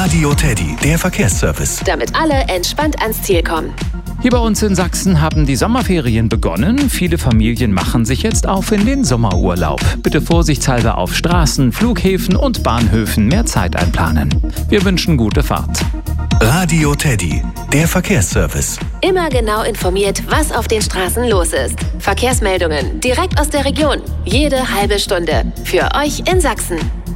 Radio Teddy, der Verkehrsservice. Damit alle entspannt ans Ziel kommen. Hier bei uns in Sachsen haben die Sommerferien begonnen. Viele Familien machen sich jetzt auf in den Sommerurlaub. Bitte vorsichtshalber auf Straßen, Flughäfen und Bahnhöfen mehr Zeit einplanen. Wir wünschen gute Fahrt. Radio Teddy, der Verkehrsservice. Immer genau informiert, was auf den Straßen los ist. Verkehrsmeldungen direkt aus der Region. Jede halbe Stunde. Für euch in Sachsen.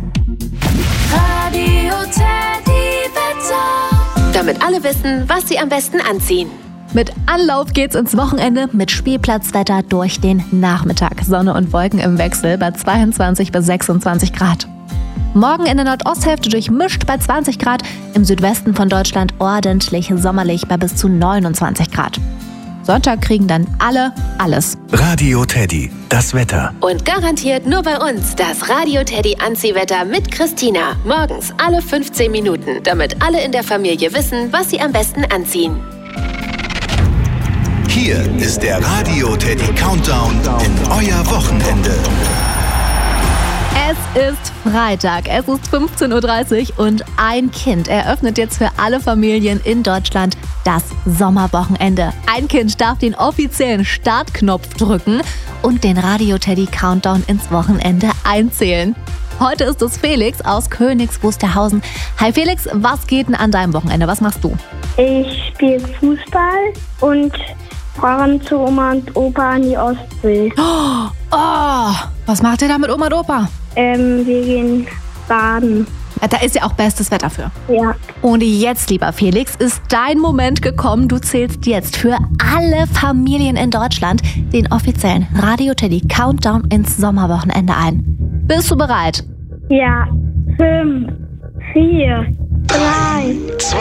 Radio Teddy Wetter. Damit alle wissen, was sie am besten anziehen. Mit Anlauf geht's ins Wochenende mit Spielplatzwetter durch den Nachmittag. Sonne und Wolken im Wechsel bei 22 bis 26 Grad. Morgen in der Nordosthälfte durchmischt bei 20 Grad, im Südwesten von Deutschland ordentlich sommerlich bei bis zu 29 Grad. Sonntag kriegen dann alle alles. Radio Teddy, das Wetter. Und garantiert nur bei uns das Radio Teddy Anziehwetter mit Christina. Morgens alle 15 Minuten, damit alle in der Familie wissen, was sie am besten anziehen. Hier ist der Radio Teddy Countdown in euer Wochenende. Es ist Freitag, es ist 15.30 Uhr und ein Kind eröffnet jetzt für alle Familien in Deutschland das Sommerwochenende. Ein Kind darf den offiziellen Startknopf drücken und den Radio Teddy Countdown ins Wochenende einzählen. Heute ist es Felix aus Königs Wusterhausen. Hi Felix, was geht denn an deinem Wochenende? Was machst du? Ich spiele Fußball und fahren zu Oma und Opa an die Ostsee. Oh, was macht ihr da mit Oma und Opa? Wir gehen baden. Da ist ja auch bestes Wetter für. Ja. Und jetzt, lieber Felix, ist dein Moment gekommen. Du zählst jetzt für alle Familien in Deutschland den offiziellen Radio Teddy Countdown ins Sommerwochenende ein. Bist du bereit? Ja. 5, 4, 3, 2,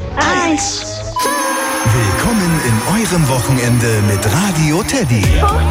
1. Willkommen in eurem Wochenende mit Radio Teddy.